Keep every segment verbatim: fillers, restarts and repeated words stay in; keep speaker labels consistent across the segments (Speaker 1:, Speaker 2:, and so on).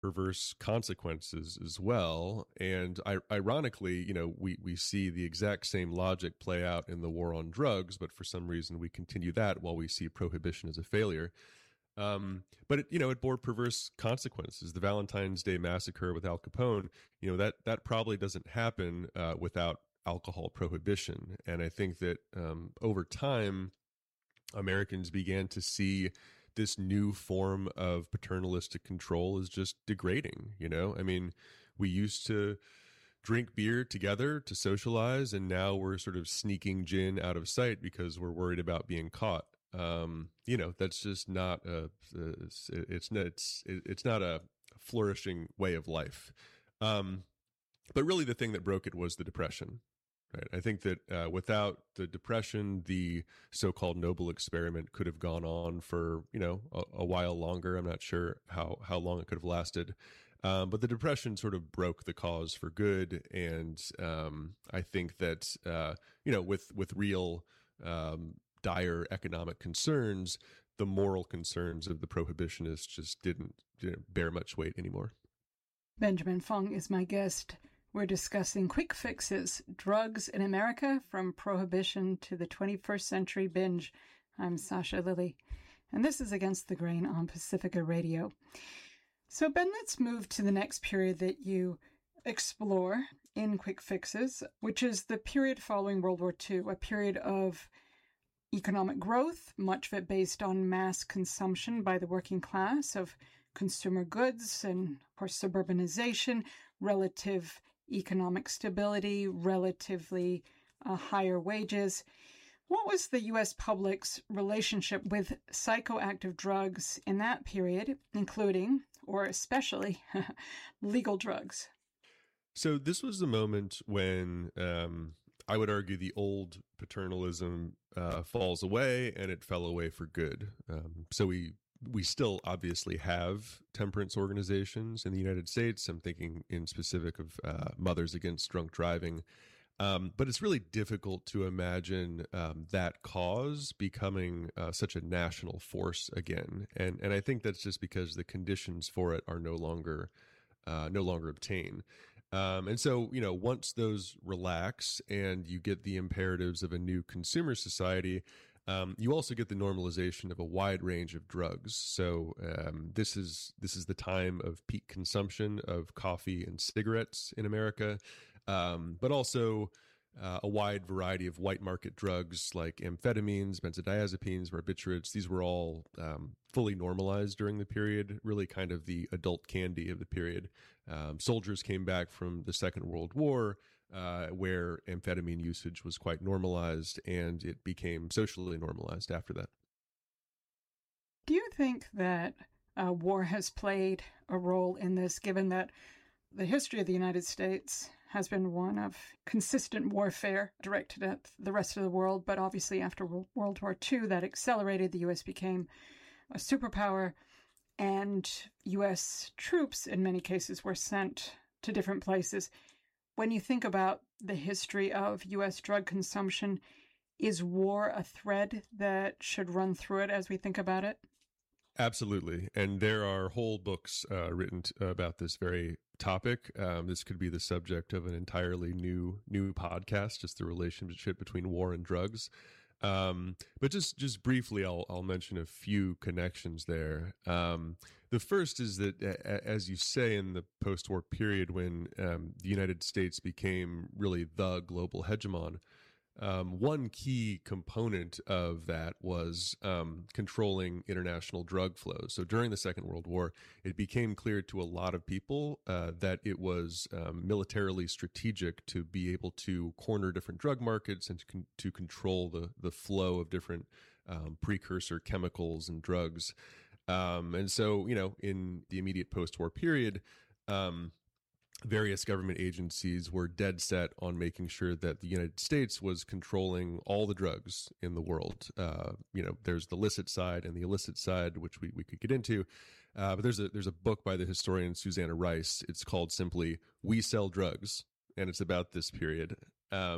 Speaker 1: perverse consequences as well. And I, ironically, you know, we, we see the exact same logic play out in the war on drugs, but for some reason we continue that while we see prohibition as a failure. Um, but it, you know, it bore perverse consequences. The Valentine's Day massacre with Al Capone, you know, that, that probably doesn't happen, uh, without alcohol prohibition. And I think that, um, over time, Americans began to see this new form of paternalistic control is just degrading. You know, I mean, we used to drink beer together to socialize, and now we're sort of sneaking gin out of sight because we're worried about being caught. Um, you know, that's just not a, it's, it's, it's, it's not a flourishing way of life. Um, but really the thing that broke it was the Depression. Right. I think that uh, without the Depression, the so-called Noble experiment could have gone on for, you know, a, a while longer. I'm not sure how, how long it could have lasted. Um, but the Depression sort of broke the cause for good. And um, I think that, uh, you know, with, with real um, dire economic concerns, the moral concerns of the prohibitionists just didn't, didn't bear much weight anymore.
Speaker 2: Benjamin Fong is my guest. We're discussing quick fixes, drugs in America from prohibition to the twenty-first century binge. I'm Sasha Lilly, and this is Against the Grain on Pacifica Radio. So, Ben, let's move to the next period that you explore in Quick Fixes, which is the period following World War Two, a period of economic growth, much of it based on mass consumption by the working class of consumer goods and, of course, suburbanization, relative economic stability, relatively uh, higher wages. What was the U S public's relationship with psychoactive drugs in that period, including, or especially, legal drugs?
Speaker 1: So this was the moment when um, I would argue the old paternalism uh, falls away, and it fell away for good. Um, so we We still obviously have temperance organizations in the United States. I'm thinking in specific of uh, Mothers Against Drunk Driving. Um, but it's really difficult to imagine um, that cause becoming uh, such a national force again. And and I think that's just because the conditions for it are no longer uh, no longer obtained. Um, and so, you know, once those relax and you get the imperatives of a new consumer society, Um, you also get the normalization of a wide range of drugs. So um, this is this is the time of peak consumption of coffee and cigarettes in America, um, but also uh, a wide variety of white market drugs like amphetamines, benzodiazepines, barbiturates. These were all um, fully normalized during the period, really kind of the adult candy of the period. Um, soldiers came back from the Second World War, Uh, where amphetamine usage was quite normalized, and it became socially normalized after that.
Speaker 2: Do you think that uh, war has played a role in this, given that the history of the United States has been one of consistent warfare directed at the rest of the world, but obviously after World War Two, that accelerated. The U S became a superpower, and U S troops, in many cases, were sent to different places. When you think about the history of U S drug consumption, is war a thread that should run through it as we think about it?
Speaker 1: Absolutely. And there are whole books uh, written t- about this very topic. Um, this could be the subject of an entirely new new podcast, just the relationship between war and drugs. Um, but just, just briefly, I'll, I'll mention a few connections there. Um, the first is that, a- as you say, in the post-war period when, um, the United States became really the global hegemon, um, one key component of that was, um, controlling international drug flows. So during the Second World War, it became clear to a lot of people, uh, that it was, um, militarily strategic to be able to corner different drug markets and to, con- to control the, the flow of different, um, precursor chemicals and drugs. Um, and so, you know, in the immediate post-war period, um, various government agencies were dead set on making sure that the United States was controlling all the drugs in the world. Uh, you know, there's the licit side and the illicit side, which we, we could get into. Uh, but there's a, there's a book by the historian Susanna Rice. It's called simply We Sell Drugs. And it's about this period. Um,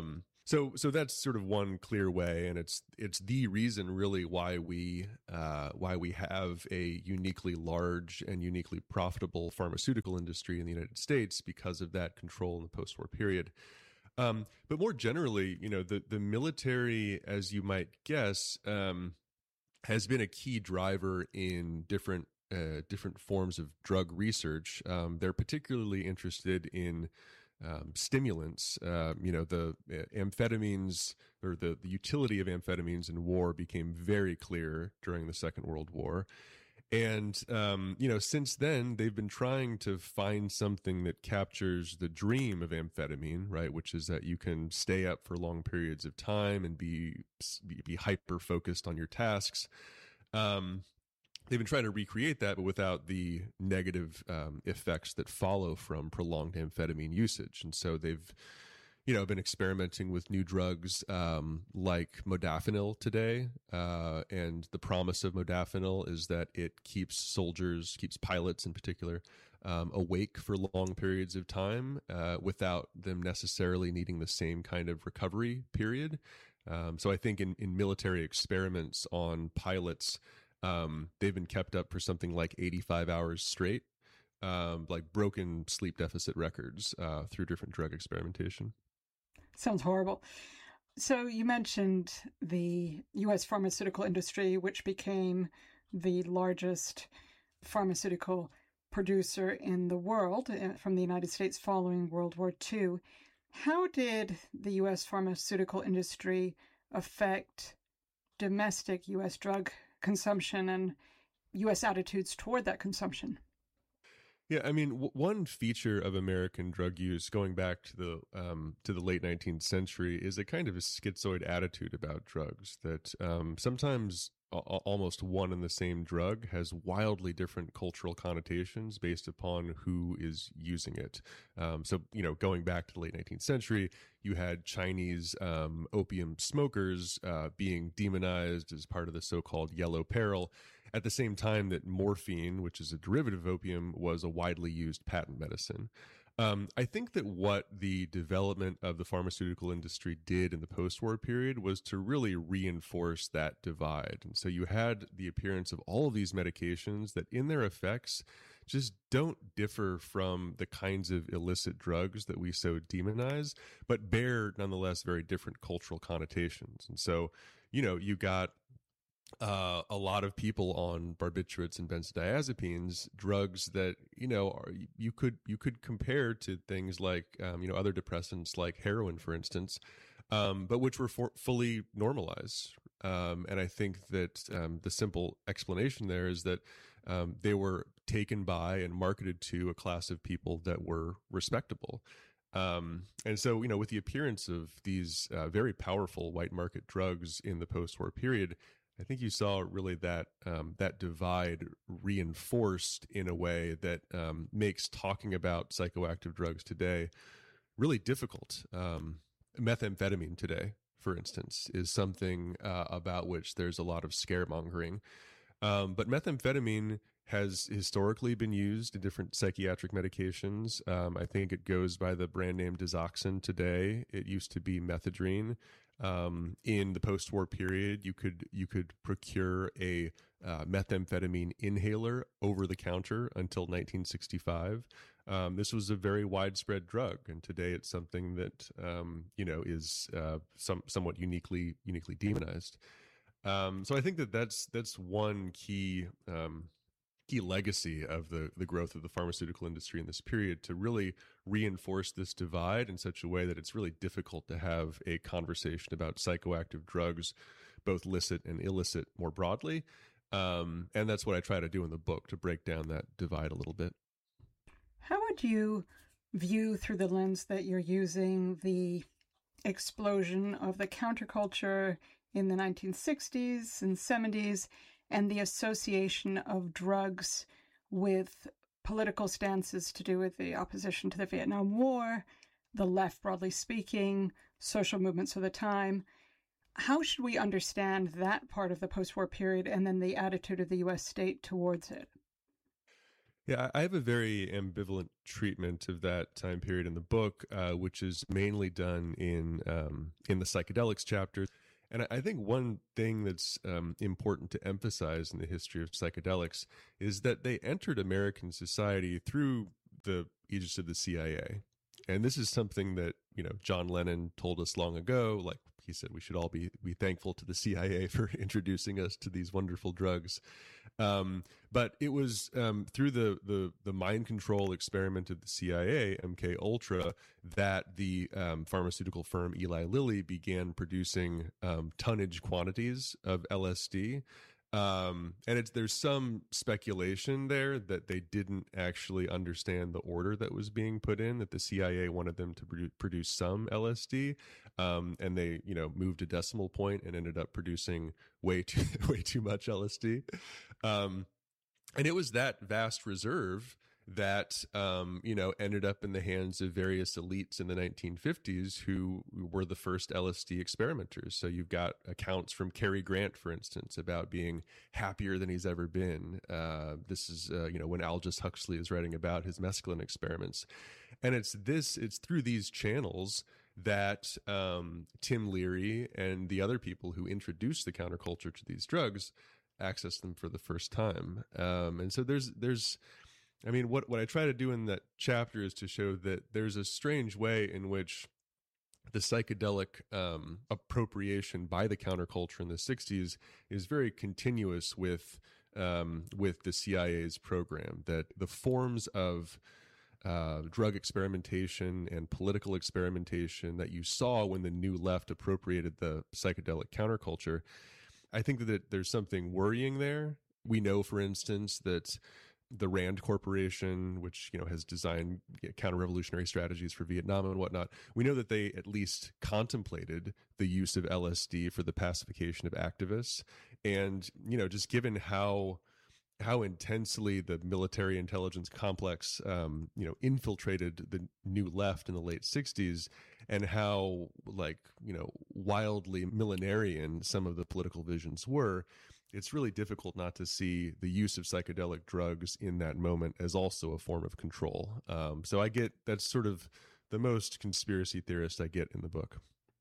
Speaker 1: So, so that's sort of one clear way, and it's it's the reason really why we uh, why we have a uniquely large and uniquely profitable pharmaceutical industry in the United States, because of that control in the post-war period. Um, but more generally, you know, the the military, as you might guess, um, has been a key driver in different uh, different forms of drug research. Um, they're particularly interested in Um, stimulants. Uh, you know, the uh, amphetamines, or the, the utility of amphetamines in war became very clear during the Second World War. And, um, you know, since then, they've been trying to find something that captures the dream of amphetamine, right? Which is that you can stay up for long periods of time and be, be hyper focused on your tasks. Um, They've been trying to recreate that, but without the negative um, effects that follow from prolonged amphetamine usage. And so they've, you know, been experimenting with new drugs um, like modafinil today. Uh, and the promise of modafinil is that it keeps soldiers, keeps pilots in particular, um, awake for long periods of time uh, without them necessarily needing the same kind of recovery period. Um, so I think in, in military experiments on pilots, Um, they've been kept up for something like eighty-five hours straight, um, like broken sleep deficit records uh, through different drug experimentation.
Speaker 2: Sounds horrible. So you mentioned the U S pharmaceutical industry, which became the largest pharmaceutical producer in the world from the United States following World War Two. How did the U S pharmaceutical industry affect domestic U S drug consumption and U S attitudes toward that consumption?
Speaker 1: Yeah, I mean, w- one feature of American drug use, going back to the um, to the late nineteenth century, is a kind of a schizoid attitude about drugs that um, sometimes a- almost one and the same drug has wildly different cultural connotations based upon who is using it. Um, so, you know, going back to the late nineteenth century, you had Chinese um, opium smokers uh, being demonized as part of the so-called yellow peril, at the same time that morphine, which is a derivative of opium, was a widely used patent medicine. Um, I think that what the development of the pharmaceutical industry did in the post-war period was to really reinforce that divide. And so you had the appearance of all of these medications that in their effects just don't differ from the kinds of illicit drugs that we so demonize, but bear nonetheless very different cultural connotations. And so, you know, you got uh, a lot of people on barbiturates and benzodiazepines, drugs that you know are, you could you could compare to things like um, you know other depressants like heroin, for instance, um, but which were for, fully normalized. Um, and I think that um, the simple explanation there is that um, they were taken by and marketed to a class of people that were respectable. Um, and so, you know, with the appearance of these uh, very powerful white market drugs in the post-war period, I think you saw really that um, that divide reinforced in a way that um, makes talking about psychoactive drugs today really difficult. Um, methamphetamine today, for instance, is something uh, about which there's a lot of scaremongering. Um, but methamphetamine has historically been used in different psychiatric medications. Um, I think it goes by the brand name Desoxyn today. It used to be methadrine. Um, in the post-war period, you could you could procure a uh, methamphetamine inhaler over the counter until nineteen sixty-five. Um, this was a very widespread drug, and today it's something that um, you know is uh, some somewhat uniquely uniquely demonized. Um, so I think that that's that's one key um, key legacy of the the growth of the pharmaceutical industry in this period, to really reinforce this divide in such a way that it's really difficult to have a conversation about psychoactive drugs, both licit and illicit, more broadly. Um, and that's what I try to do in the book, to break down that divide a little bit.
Speaker 2: How would you view, through the lens that you're using, the explosion of the counterculture in the nineteen sixties and seventies and the association of drugs with political stances to do with the opposition to the Vietnam War, the left, broadly speaking, social movements of the time? How should we understand that part of the post-war period and then the attitude of the U S state towards it?
Speaker 1: Yeah, I have a very ambivalent treatment of that time period in the book, uh, which is mainly done in um, in the psychedelics chapter. And I think one thing that's um, important to emphasize in the history of psychedelics is that they entered American society through the aegis of the C I A. And this is something that, you know, John Lennon told us long ago. Like he said, we should all be, be thankful to the C I A for introducing us to these wonderful drugs. Um, but it was um, through the, the the mind control experiment of the C I A, M K Ultra, that the um, pharmaceutical firm Eli Lilly began producing um, tonnage quantities of L S D. Um, and it's there's some speculation there that they didn't actually understand the order that was being put in, that the C I A wanted them to produ- produce some L S D, um, and they, you know, moved a decimal point and ended up producing way too way too much L S D. Um, and it was that vast reserve that, um, you know, ended up in the hands of various elites in the nineteen fifties who were the first L S D experimenters. So you've got accounts from Cary Grant, for instance, about being happier than he's ever been. Uh, this is, uh, you know, when Aldous Huxley is writing about his mescaline experiments. And it's this, it's through these channels that um, Tim Leary and the other people who introduced the counterculture to these drugs access them for the first time. Um, and so there's, there's, I mean, what, what I try to do in that chapter is to show that there's a strange way in which the psychedelic um, appropriation by the counterculture in the sixties is very continuous with um, with the C I A's program, that the forms of uh, drug experimentation and political experimentation that you saw when the New Left appropriated the psychedelic counterculture, I think that there's something worrying there. We know, for instance, that the Rand Corporation, which, you know, has designed counter-revolutionary strategies for Vietnam and whatnot, we know that they at least contemplated the use of L S D for the pacification of activists. And, you know, just given how how intensely the military intelligence complex, um, you know, infiltrated the New Left in the late sixties, and how, like, you know, wildly millenarian some of the political visions were, it's really difficult not to see the use of psychedelic drugs in that moment as also a form of control. Um, so I get, that's sort of the most conspiracy theorist I get in the book.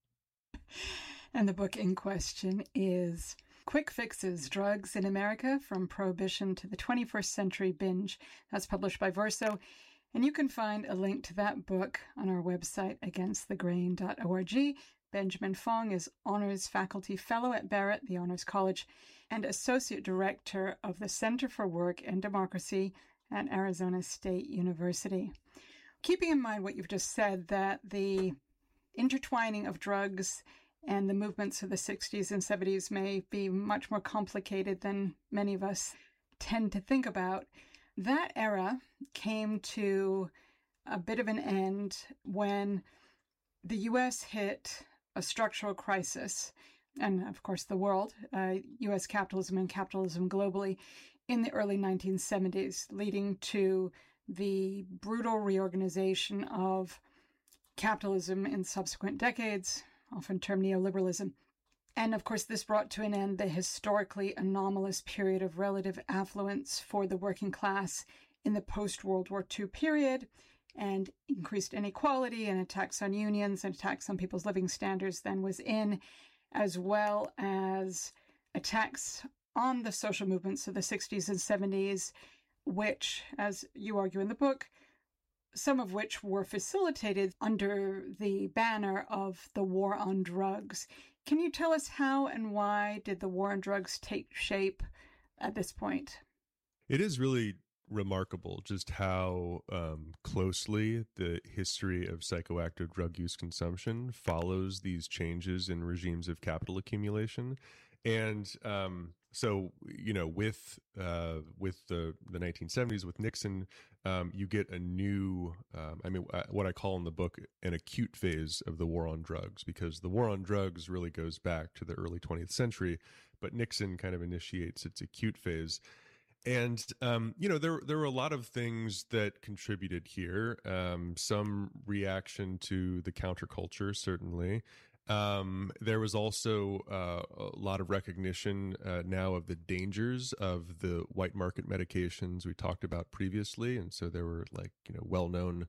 Speaker 2: And the book in question is Quick Fixes, Drugs in America from Prohibition to the twenty-first Century Binge. That's published by Verso. And you can find a link to that book on our website, against the grain dot org. Benjamin Fong is Honors Faculty Fellow at Barrett, the Honors College, and Associate Director of the Center for Work and Democracy at Arizona State University. Keeping in mind what you've just said, that the intertwining of drugs and the movements of the sixties and seventies may be much more complicated than many of us tend to think about, that era came to a bit of an end when the U S hit a structural crisis, and of course the world, uh, U S capitalism and capitalism globally, in the early nineteen seventies, leading to the brutal reorganization of capitalism in subsequent decades, often termed neoliberalism. And of course, this brought to an end the historically anomalous period of relative affluence for the working class in the post-World War Two period, and increased inequality and attacks on unions and attacks on people's living standards then was in, as well as attacks on the social movements of the sixties and seventies, which, as you argue in the book, some of which were facilitated under the banner of the war on drugs. Can you tell us how and why did the war on drugs take shape at this point?
Speaker 1: It is really remarkable just how um, closely the history of psychoactive drug use consumption follows these changes in regimes of capital accumulation. And um, so, you know, with uh, with the, the nineteen seventies, with Nixon, um, you get a new, um, I mean, what I call in the book an acute phase of the war on drugs, because the war on drugs really goes back to the early twentieth century, but Nixon kind of initiates its acute phase. And, um, you know, there there were a lot of things that contributed here. Um, some reaction to the counterculture, certainly. Um, there was also uh, a lot of recognition uh, now of the dangers of the white market medications we talked about previously. And so there were like, you know, well-known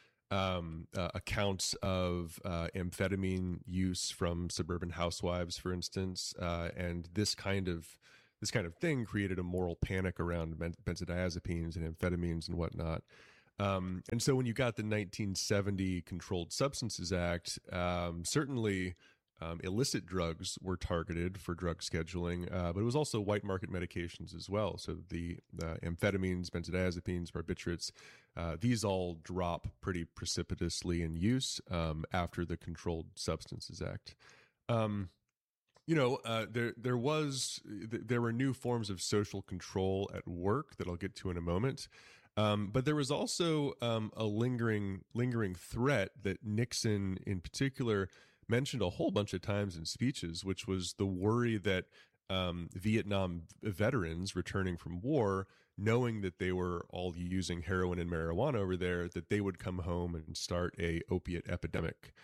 Speaker 1: um, uh, accounts of uh, amphetamine use from suburban housewives, for instance. Uh, and this kind of this kind of thing created a moral panic around ben- benzodiazepines and amphetamines and whatnot. Um, and so when you got the nineteen seventy Controlled Substances Act, um, certainly um, illicit drugs were targeted for drug scheduling, uh, but it was also white market medications as well. So the, the amphetamines, benzodiazepines, barbiturates, uh, these all drop pretty precipitously in use um, after the Controlled Substances Act. Um, You know, uh, there there was there were new forms of social control at work that I'll get to in a moment, um, but there was also um, a lingering lingering threat that Nixon, in particular, mentioned a whole bunch of times in speeches, which was the worry that um, Vietnam veterans returning from war, knowing that they were all using heroin and marijuana over there, that they would come home and start a opiate epidemic.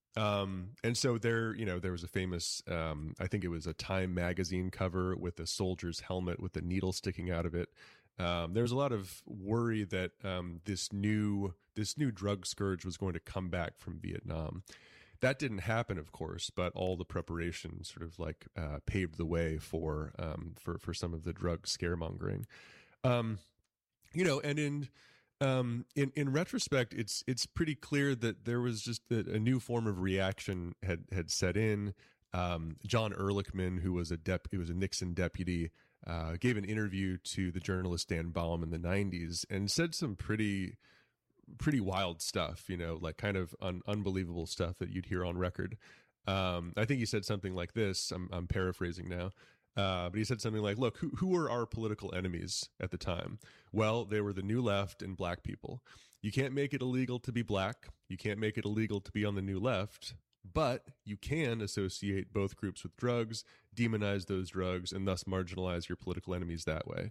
Speaker 1: Um, and so there, you know, there was a famous, um, I think it was a Time magazine cover with a soldier's helmet with a needle sticking out of it. Um, there was a lot of worry that um, this new this new drug scourge was going to come back from Vietnam. That didn't happen, of course, but all the preparation sort of like uh, paved the way for um, for for some of the drug scaremongering. Um, you know, and in Um, in in retrospect, it's it's pretty clear that there was just a, a new form of reaction had had set in. Um, John Ehrlichman, who was a dep who was a Nixon deputy, uh, gave an interview to the journalist Dan Baum in the nineties and said some pretty pretty wild stuff. You know, like kind of un, unbelievable stuff that you'd hear on record. Um, I think he said something like this. I'm I'm paraphrasing now. Uh, but he said something like, look, who, who were our political enemies at the time? Well, they were the New Left and black people. You can't make it illegal to be black. You can't make it illegal to be on the New Left, but you can associate both groups with drugs, demonize those drugs, and thus marginalize your political enemies that way.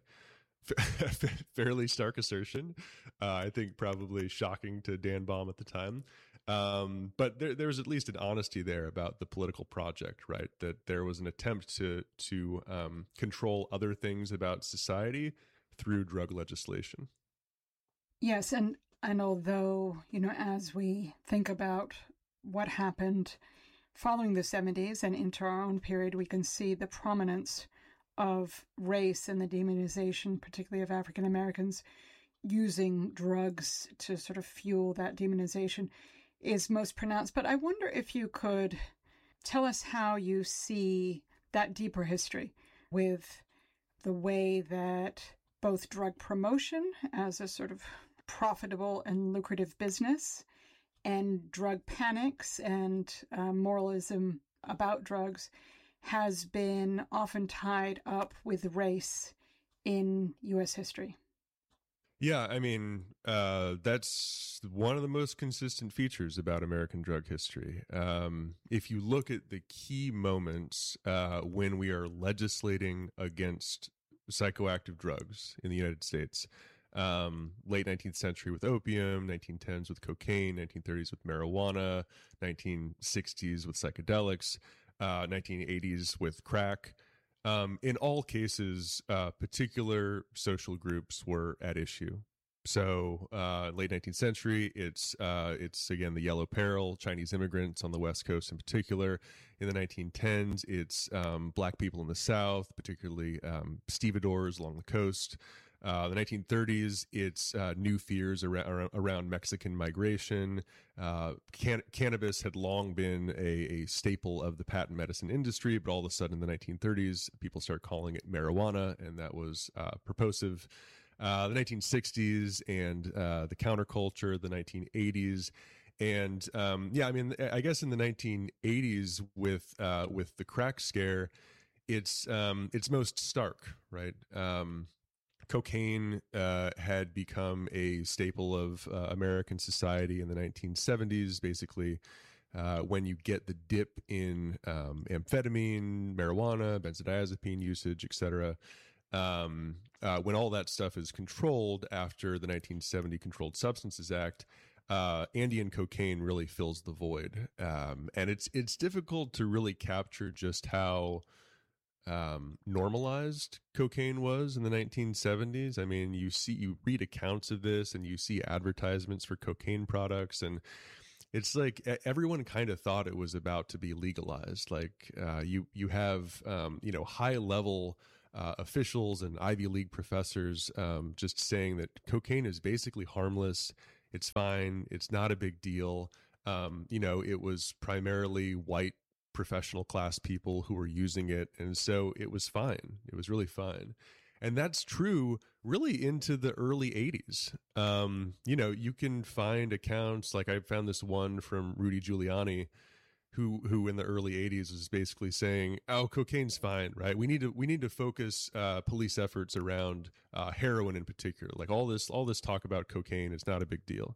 Speaker 1: Fairly stark assertion. Uh, I think probably shocking to Dan Baum at the time. Um, but there, there was at least an honesty there about the political project, right? That there was an attempt to to um, control other things about society through drug legislation.
Speaker 2: Yes, and and although, you know, as we think about what happened following the seventies and into our own period, we can see the prominence of race and the demonization, particularly of African Americans, using drugs to sort of fuel that demonization is most pronounced. But I wonder if you could tell us how you see that deeper history with the way that both drug promotion as a sort of profitable and lucrative business and drug panics and uh, moralism about drugs has been often tied up with race in U S history.
Speaker 1: Yeah, I mean, uh, that's one of the most consistent features about American drug history. Um, if you look at the key moments uh, when we are legislating against psychoactive drugs in the United States, um, late nineteenth century with opium, nineteen tens with cocaine, nineteen thirties with marijuana, nineteen sixties with psychedelics, uh, nineteen eighties with crack. Um, in all cases, uh, particular social groups were at issue. So, uh, late nineteenth century, it's uh, it's again the Yellow Peril, Chinese immigrants on the West Coast in particular. In the nineteen tens, it's um, black people in the South, particularly um, stevedores along the coast. Uh, the nineteen thirties, it's uh, new fears around, around Mexican migration. Uh, can- cannabis had long been a, a staple of the patent medicine industry, but all of a sudden in the nineteen thirties, people start calling it marijuana, and that was uh, purposive. Uh, the nineteen sixties and uh, the counterculture, the nineteen eighties. And um, yeah, I mean, I guess in the nineteen eighties with uh, with the crack scare, it's um, it's most stark, right? Um, Cocaine uh, had become a staple of uh, American society in the nineteen seventies. Basically, uh, when you get the dip in um, amphetamine, marijuana, benzodiazepine usage, et cetera, um, uh, when all that stuff is controlled after the nineteen seventy Controlled Substances Act, uh, Andean cocaine really fills the void. Um, and it's it's difficult to really capture just how um, normalized cocaine was in the nineteen seventies. I mean, you see, you read accounts of this and you see advertisements for cocaine products, and it's like everyone kind of thought it was about to be legalized. Like uh, you, you have, um, you know, high level uh, officials and Ivy League professors um, just saying that cocaine is basically harmless. It's fine. It's not a big deal. Um, you know, it was primarily white professional class people who were using it. And so it was fine. It was really fine. And that's true really into the early eighties. Um, you know, you can find accounts, like I found this one from Rudy Giuliani, who who in the early eighties was basically saying, oh, cocaine's fine, right? We need to we need to focus uh, police efforts around uh, heroin in particular. Like all this all this talk about cocaine is not a big deal.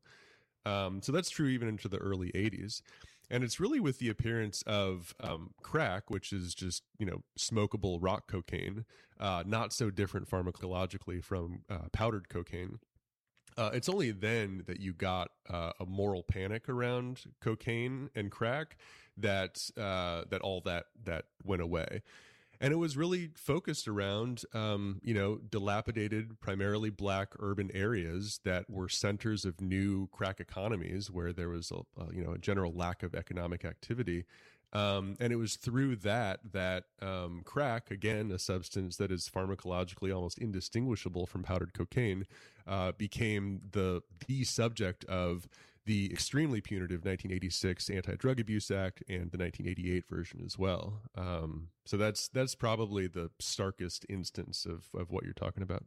Speaker 1: Um, so that's true even into the early eighties. And it's really with the appearance of um, crack, which is just, you know, smokable rock cocaine, uh, not so different pharmacologically from uh, powdered cocaine. Uh, it's only then that you got uh, a moral panic around cocaine and crack that uh, that all that that went away. And it was really focused around, um, you know, dilapidated, primarily black urban areas that were centers of new crack economies where there was, a, a you know, a general lack of economic activity. Um, and it was through that that um, crack, again, a substance that is pharmacologically almost indistinguishable from powdered cocaine, uh, became the the subject of the extremely punitive nineteen eighty-six Anti-Drug Abuse Act and the nineteen eighty-eight version as well. Um, so that's that's probably the starkest instance of, of what you're talking about.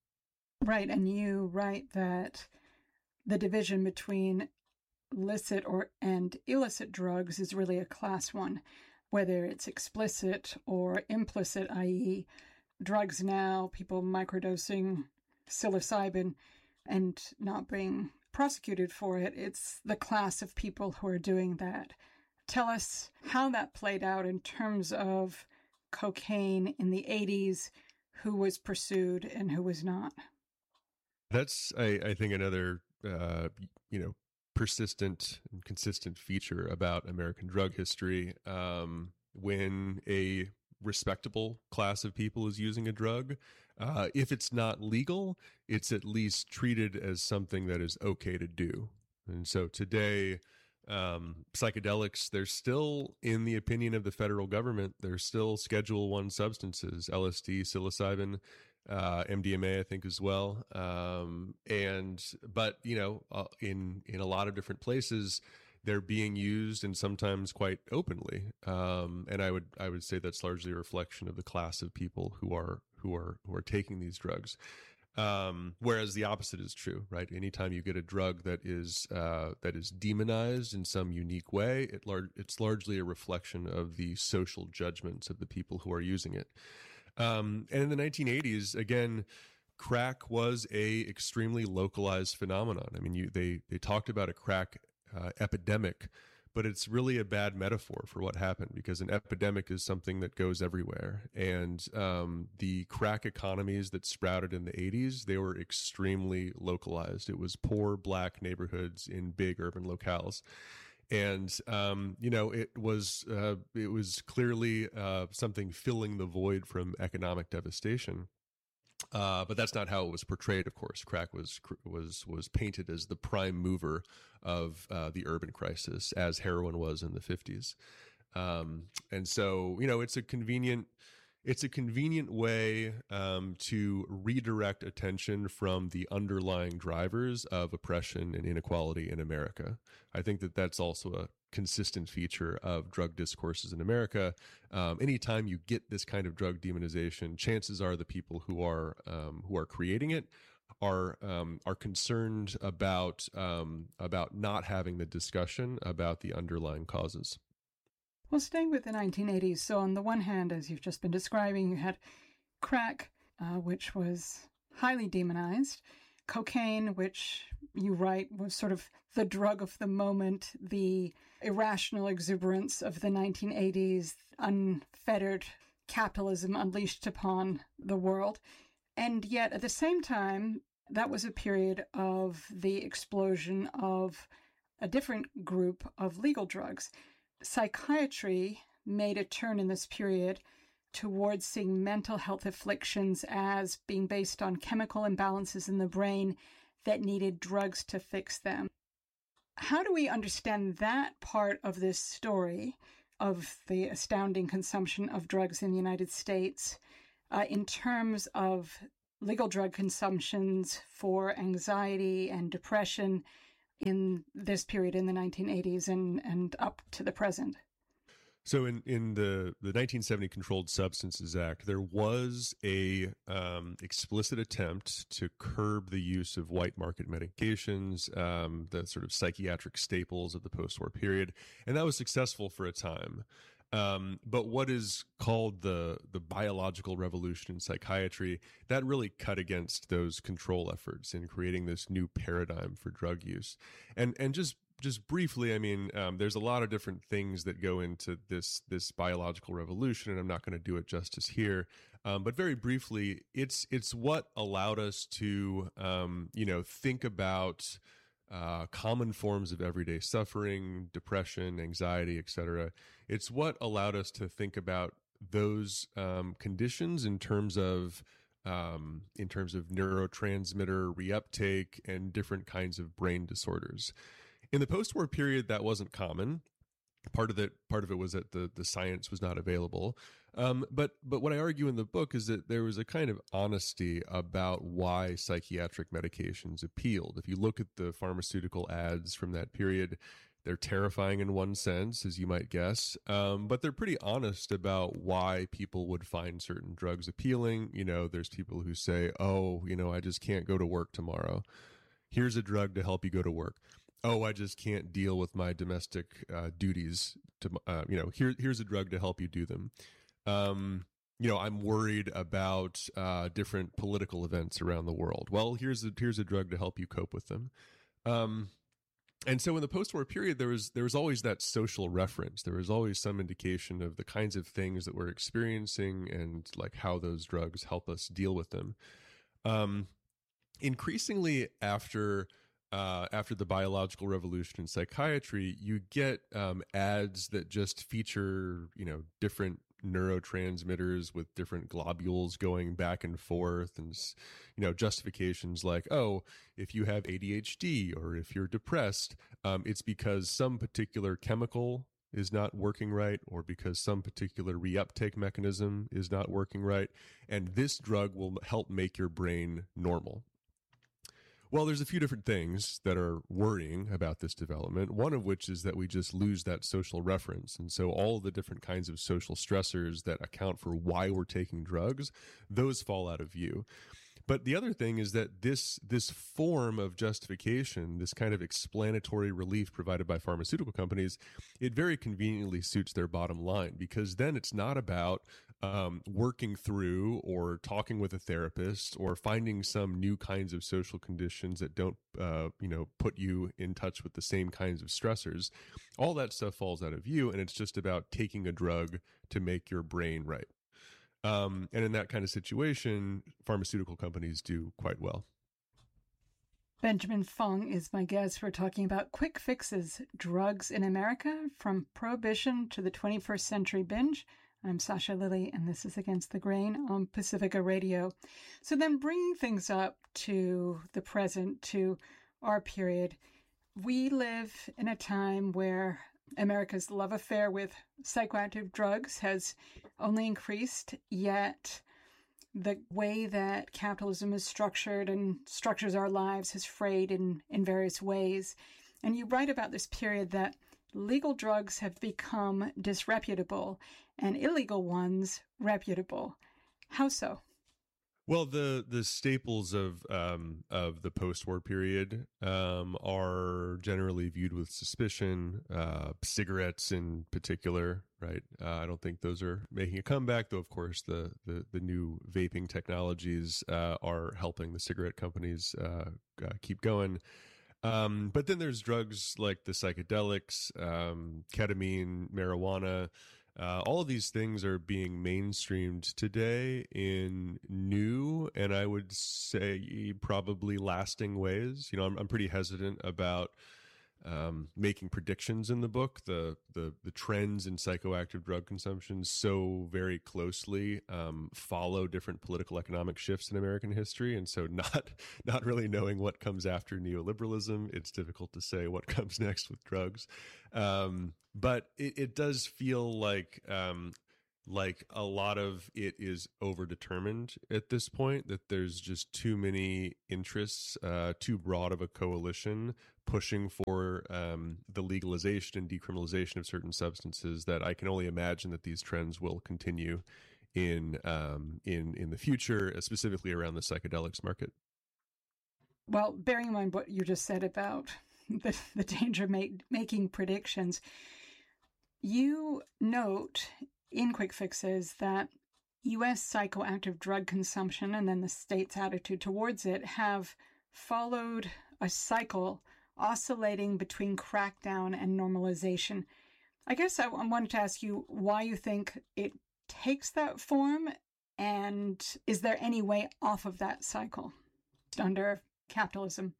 Speaker 2: Right, and you write that the division between licit or and illicit drugs is really a class one, whether it's explicit or implicit, that is drugs now, people microdosing psilocybin and not being prosecuted for it. It's the class of people who are doing that. Tell us how that played out in terms of cocaine in the eighties, who was pursued and who was not.
Speaker 1: That's, I, I think, another, uh, you know, persistent and consistent feature about American drug history. Um, when a respectable class of people is using a drug, uh, if it's not legal, it's at least treated as something that is okay to do. And so today, um, psychedelics, they're still, in the opinion of the federal government, they're still Schedule One substances, L S D, psilocybin, uh, M D M A, I think as well. Um, and, but, you know, uh, in, in a lot of different places, they're being used and sometimes quite openly. Um, and I would, I would say that's largely a reflection of the class of people who are, who are, who are taking these drugs. Um, whereas the opposite is true, right? Anytime you get a drug that is, uh, that is demonized in some unique way, it lar- it's largely a reflection of the social judgments of the people who are using it. Um, and in the nineteen eighties, again, crack was a extremely localized phenomenon. I mean, you, they, they talked about a crack uh, epidemic, but it's really a bad metaphor for what happened, because an epidemic is something that goes everywhere. And um, the crack economies that sprouted in the eighties, they were extremely localized. It was poor black neighborhoods in big urban locales. And, um, you know, it was, uh, it was clearly, uh, something filling the void from economic devastation. Uh, but that's not how it was portrayed, of course. Crack was, was, was painted as the prime mover of, uh, the urban crisis, as heroin was in the fifties. Um, and so, you know, it's a convenient, It's a convenient way um, to redirect attention from the underlying drivers of oppression and inequality in America. I think that that's also a consistent feature of drug discourses in America. Um, anytime you get this kind of drug demonization, chances are the people who are um, who are creating it are um, are concerned about um, about not having the discussion about the underlying causes.
Speaker 2: Well, staying with the nineteen eighties, so on the one hand, as you've just been describing, you had crack, uh, which was highly demonized, cocaine, which you write was sort of the drug of the moment, the irrational exuberance of the nineteen eighties, unfettered capitalism unleashed upon the world. And yet, at the same time, that was a period of the explosion of a different group of legal drugs. Psychiatry made a turn in this period towards seeing mental health afflictions as being based on chemical imbalances in the brain that needed drugs to fix them. How do we understand that part of this story of the astounding consumption of drugs in the United States uh, in terms of legal drug consumptions for anxiety and depression in this period in the nineteen eighties and, and up to the present?
Speaker 1: So in, in the, the nineteen seventy Controlled Substances Act, there was a um, explicit attempt to curb the use of white market medications, um, the sort of psychiatric staples of the post-war period, and that was successful for a time. Um, but what is called the the biological revolution in psychiatry, that really cut against those control efforts in creating this new paradigm for drug use. And and just Just briefly, I mean, um, there's a lot of different things that go into this this biological revolution, and I'm not going to do it justice here. Um, but very briefly, it's it's what allowed us to, um, you know, think about uh, common forms of everyday suffering, depression, anxiety, et cetera. It's what allowed us to think about those um, conditions in terms of um, in terms of neurotransmitter reuptake and different kinds of brain disorders. In the post-war period, that wasn't common. Part of it, part of it was that the, the science was not available. Um, but but what I argue in the book is that there was a kind of honesty about why psychiatric medications appealed. If you look at the pharmaceutical ads from that period, they're terrifying in one sense, as you might guess, um, but they're pretty honest about why people would find certain drugs appealing. You know, there's people who say, oh, you know, I just can't go to work tomorrow. Here's a drug to help you go to work. Oh, I just can't deal with my domestic uh, duties. To uh, you know, here here's a drug to help you do them. Um, you know, I'm worried about uh, different political events around the world. Well, here's a here's a drug to help you cope with them. Um, and so, in the post-war period, there was there was always that social reference. There was always some indication of the kinds of things that we're experiencing and like how those drugs help us deal with them. Um, increasingly, after Uh, after the biological revolution in psychiatry, you get um, ads that just feature, you know, different neurotransmitters with different globules going back and forth, and, you know, justifications like, oh, if you have A D H D or if you're depressed, um, it's because some particular chemical is not working right, or because some particular reuptake mechanism is not working right, and this drug will help make your brain normal. Well, there's a few different things that are worrying about this development, one of which is that we just lose that social reference. And so all of the different kinds of social stressors that account for why we're taking drugs, those fall out of view. But the other thing is that this this form of justification, this kind of explanatory relief provided by pharmaceutical companies, it very conveniently suits their bottom line, because then it's not about um, working through or talking with a therapist or finding some new kinds of social conditions that don't, uh, you know, put you in touch with the same kinds of stressors. All that stuff falls out of view, and it's just about taking a drug to make your brain right. Um, and in that kind of situation, pharmaceutical companies do quite well.
Speaker 2: Benjamin Fung is my guest. We're talking about quick fixes, drugs in America, from Prohibition to the twenty-first century binge. I'm Sasha Lilley, and this is Against the Grain on Pacifica Radio. So then bringing things up to the present, to our period, we live in a time where America's love affair with psychoactive drugs has only increased, yet the way that capitalism is structured and structures our lives is frayed in, in various ways. And you write about this period that legal drugs have become disreputable and illegal ones reputable. How so?
Speaker 1: Well, the the staples of um, of the post-war period um, are generally viewed with suspicion. Uh, cigarettes, in particular, right? Uh, I don't think those are making a comeback, though. Of course, the the, the new vaping technologies uh, are helping the cigarette companies uh, uh, keep going. Um, but then there's drugs like the psychedelics, um, ketamine, marijuana. Uh, all of these things are being mainstreamed today in new and I would say probably lasting ways. You know, I'm, I'm pretty hesitant about um, making predictions in the book. The, the the trends in psychoactive drug consumption so very closely um, follow different political economic shifts in American history, and so not not really knowing what comes after neoliberalism, it's difficult to say what comes next with drugs. Um, but it, it does feel like um, like a lot of it is overdetermined at this point, that there's just too many interests, uh, too broad of a coalition pushing for um, the legalization and decriminalization of certain substances, that I can only imagine that these trends will continue in um, in in the future, specifically around the psychedelics market.
Speaker 2: Well, bearing in mind what you just said about the, the danger of make, making predictions, you note in Quick Fixes that U S psychoactive drug consumption and then the state's attitude towards it have followed a cycle oscillating between crackdown and normalization. I guess I, I wanted to ask you why you think it takes that form, and is there any way off of that cycle under capitalism?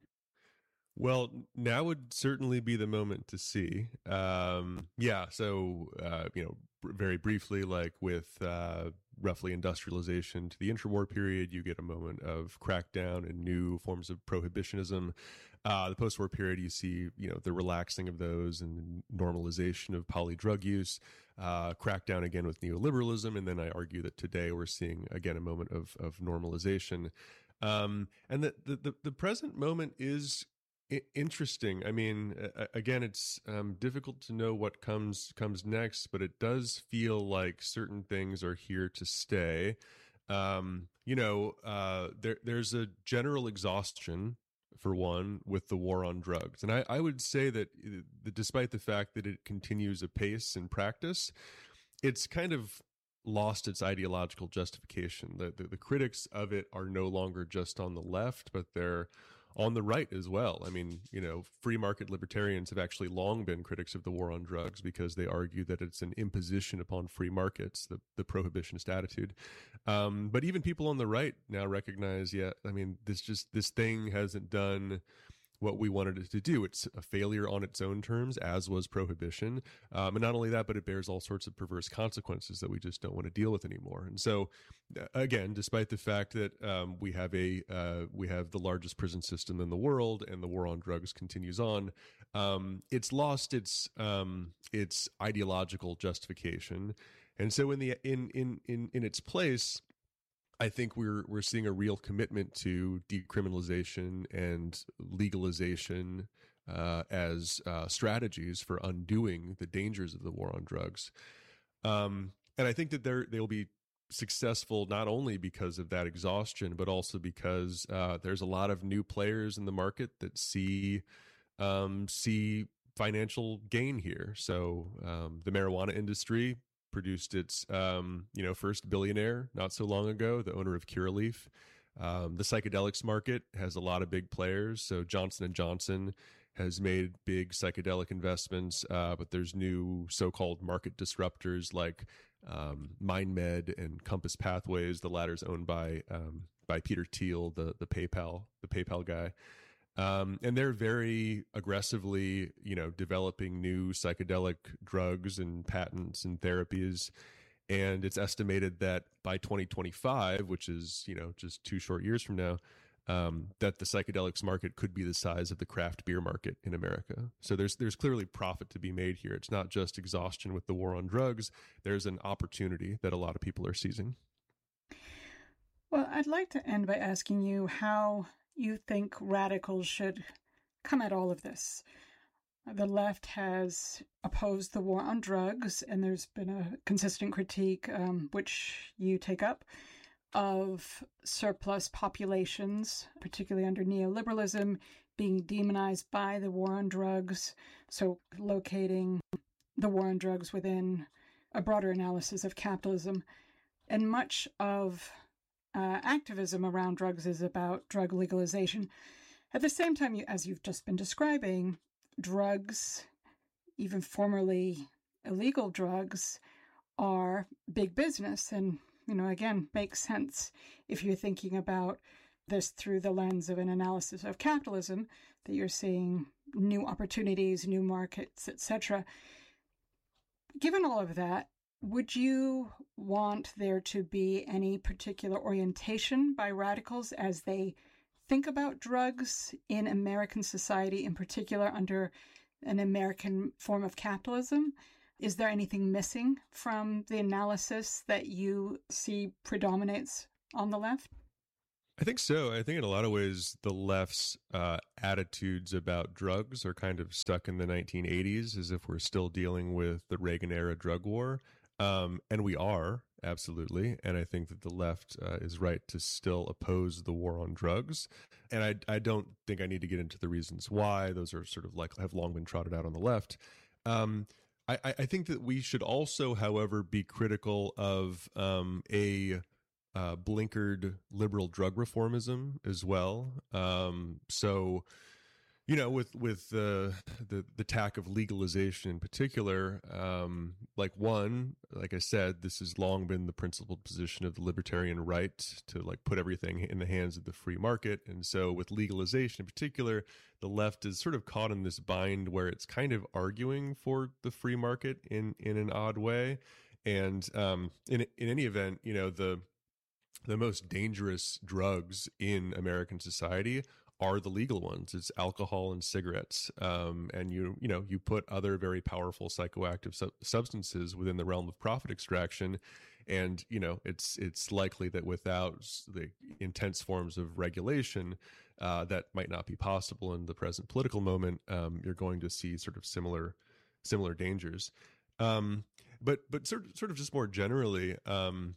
Speaker 1: Well, now would certainly be the moment to see. Um, yeah, so, uh, you know, br- very briefly, like with uh, roughly industrialization to the interwar period, you get a moment of crackdown and new forms of prohibitionism. Uh, the post-war period, you see, you know, the relaxing of those and normalization of poly drug use, uh, crackdown again with neoliberalism. And then I argue that today we're seeing, again, a moment of, of normalization. Um, and the, the, the, the present moment is interesting. I mean, again, it's um, difficult to know what comes comes next, but it does feel like certain things are here to stay. Um, you know, uh, there there's a general exhaustion, for one, with the war on drugs, and I, I would say that, that despite the fact that it continues apace in practice, it's kind of lost its ideological justification. The, the the critics of it are no longer just on the left, but they're on the right as well. I mean, you know, free market libertarians have actually long been critics of the war on drugs because they argue that it's an imposition upon free markets, the, the prohibitionist attitude. Um, but even people on the right now recognize, yeah, I mean, this just, this thing hasn't done what we wanted it to do. It's a failure on its own terms, as was prohibition. Um, and not only that, but it bears all sorts of perverse consequences that we just don't want to deal with anymore. And so, again, despite the fact that um, we have a uh, we have the largest prison system in the world, and the war on drugs continues on, um, it's lost its um, its ideological justification. And so, in the in in in in its place, I think we're we're seeing a real commitment to decriminalization and legalization uh, as uh, strategies for undoing the dangers of the war on drugs. Um, and I think that they're they'll be successful not only because of that exhaustion, but also because uh, there's a lot of new players in the market that see um, see financial gain here. So um, the marijuana industry produced its, um, you know, first billionaire not so long ago, the owner of Curaleaf. Um, the psychedelics market has a lot of big players. So Johnson and Johnson has made big psychedelic investments, uh, but there's new so-called market disruptors like um, MindMed and Compass Pathways. The latter's owned by um, by Peter Thiel, the the PayPal the PayPal guy. Um, and they're very aggressively, you know, developing new psychedelic drugs and patents and therapies. And it's estimated that by twenty twenty-five, which is, you know, just two short years from now, um, that the psychedelics market could be the size of the craft beer market in America. So there's there's clearly profit to be made here. It's not just exhaustion with the war on drugs. There's an opportunity that a lot of people are seizing.
Speaker 2: Well, I'd like to end by asking you how you think radicals should come at all of this. The left has opposed the war on drugs, and there's been a consistent critique, um, which you take up, of surplus populations, particularly under neoliberalism, being demonized by the war on drugs. So locating the war on drugs within a broader analysis of capitalism. And much of Uh, activism around drugs is about drug legalization. At the same time, you, as you've just been describing, drugs, even formerly illegal drugs, are big business. And, you know, again, makes sense if you're thinking about this through the lens of an analysis of capitalism, that you're seeing new opportunities, new markets, et cetera. Given all of that, would you want there to be any particular orientation by radicals as they think about drugs in American society, in particular under an American form of capitalism? Is there anything missing from the analysis that you see predominates on the left?
Speaker 1: I think so. I think in a lot of ways, the left's uh, attitudes about drugs are kind of stuck in the nineteen eighties, as if we're still dealing with the Reagan-era drug war. Um, and we are, absolutely. And I think that the left uh, is right to still oppose the war on drugs. And I, I don't think I need to get into the reasons why. Those are sort of like have long been trotted out on the left. Um, I, I think that we should also, however, be critical of um, a uh, blinkered liberal drug reformism as well. Um, so, you know, with with the the the tack of legalization in particular, um, like one, like I said, this has long been the principled position of the libertarian right to like put everything in the hands of the free market. And so with legalization in particular, the left is sort of caught in this bind where it's kind of arguing for the free market in in an odd way. And um, in in any event, you know, the the most dangerous drugs in American society are the legal ones. It's alcohol and cigarettes. Um, and you, you know, you put other very powerful psychoactive su- substances within the realm of profit extraction. And, you know, it's, it's likely that without the intense forms of regulation, uh, that might not be possible in the present political moment. Um, you're going to see sort of similar, similar dangers. Um, but, but sort of, sort of just more generally, um,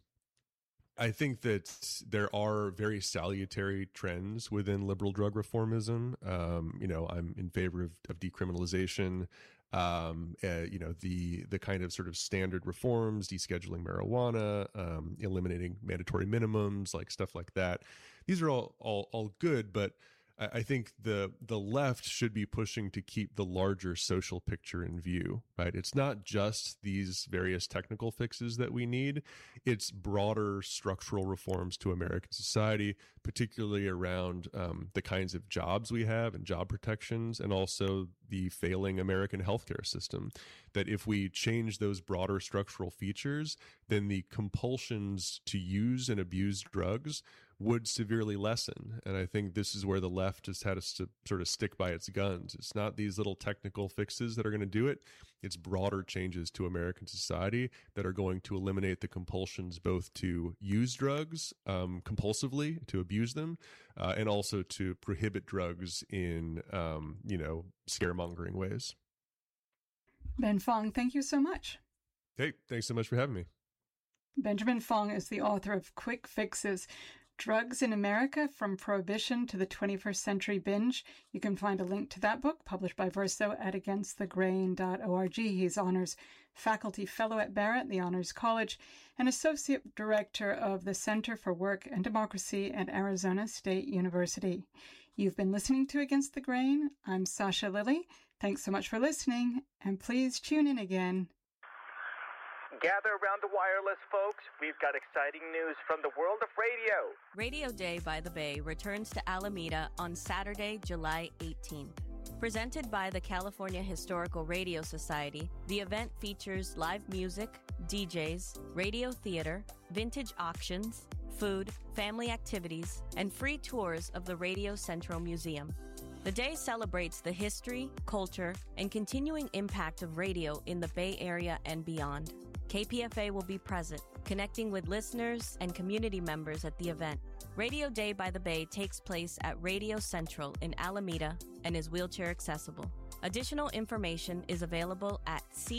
Speaker 1: I think that there are very salutary trends within liberal drug reformism. Um, you know, I'm in favor of, of decriminalization. Um, uh, you know, the the kind of sort of standard reforms, descheduling marijuana, um, eliminating mandatory minimums, like stuff like that. These are all all, all good, but I, I think the the left should be pushing to keep the larger social picture in view. Right? It's not just these various technical fixes that we need. It's broader structural reforms to American society, particularly around um, the kinds of jobs we have and job protections, and also the failing American healthcare system. That if we change those broader structural features, then the compulsions to use and abuse drugs would severely lessen. And I think this is where the left has had to sort of stick by its guns. It's not these little technical fixes that are going to do it. It's broader changes to American society that are going to eliminate the compulsions both to use drugs um, compulsively, to abuse them, uh, and also to prohibit drugs in, um, you know, scaremongering ways.
Speaker 2: Ben Fong, thank you so much.
Speaker 1: Hey, thanks so much for having me.
Speaker 2: Benjamin Fong is the author of Quick Fixes, Drugs in America from Prohibition to the twenty-first Century Binge. You can find a link to that book, published by Verso, at against the grain dot org. He's Honors Faculty Fellow at Barrett, the Honors College, and Associate Director of the Center for Work and Democracy at Arizona State University. You've been listening to Against the Grain. I'm Sasha Lilley. Thanks so much for listening, and please tune in again.
Speaker 3: Gather around the wireless, folks. We've got exciting news from the world of radio.
Speaker 4: Radio Day by the Bay returns to Alameda on Saturday, July eighteenth. Presented by the California Historical Radio Society, the event features live music, D Js, radio theater, vintage auctions, food, family activities, and free tours of the Radio Central Museum. The day celebrates the history, culture, and continuing impact of radio in the Bay Area and beyond. K P F A will be present, connecting with listeners and community members at the event. Radio Day by the Bay takes place at Radio Central in Alameda and is wheelchair accessible. Additional information is available at